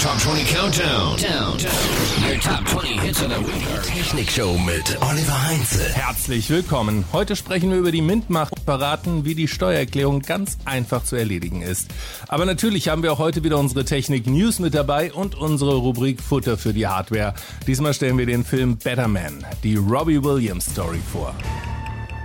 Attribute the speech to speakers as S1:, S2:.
S1: Top 20 Countdown. Your Top 20 Hits of the Week. Technikshow mit Oliver Heinze.
S2: Herzlich willkommen. Heute sprechen wir über die Mint-Macht und verraten, wie die Steuererklärung ganz einfach zu erledigen ist. Aber natürlich haben wir auch heute wieder unsere Technik-News mit dabei und unsere Rubrik Futter für die Hardware. Diesmal stellen wir den Film Better Man, die Robbie Williams Story vor.